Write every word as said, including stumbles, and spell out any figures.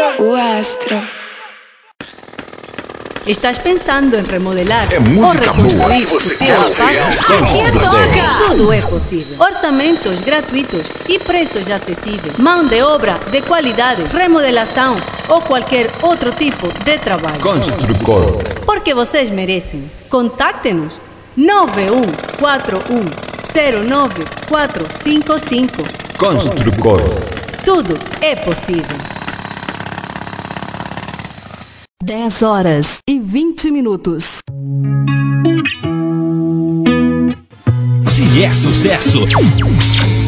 O Astro. Estás pensando em remodelar É ou música boa reconstruir que você o teu quer espaço? ouvir. Aqui toca! Tudo é possível. Orçamentos gratuitos e preços acessíveis. Mão de obra de qualidade, remodelação ou qualquer outro tipo de trabalho. Construcor. Porque vocês merecem. Contacte-nos nove um quatro um zero nove quatro cinco cinco. Construcor. Tudo é possível. dez horas e vinte minutos. Se é sucesso,